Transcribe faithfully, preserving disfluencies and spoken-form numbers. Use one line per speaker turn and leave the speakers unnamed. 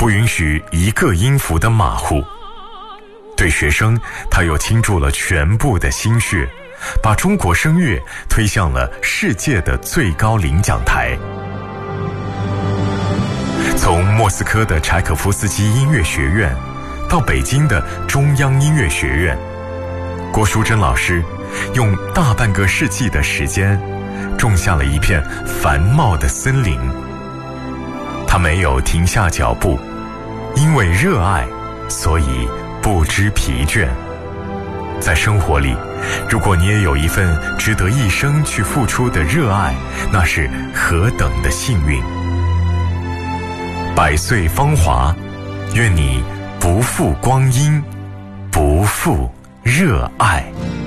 不允许一个音符的马虎。对学生，他又倾注了全部的心血，把中国声乐推向了世界的最高领奖台。从莫斯科的柴可夫斯基音乐学院到北京的中央音乐学院，郭淑珍老师用大半个世纪的时间种下了一片繁茂的森林。他没有停下脚步，因为热爱，所以不知疲倦。在生活里，如果你也有一份值得一生去付出的热爱，那是何等的幸运。百岁芳华，愿你不负光阴，不负热爱。